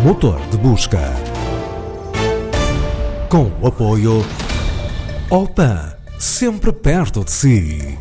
motor de busca. Com o apoio Opan, sempre perto de si.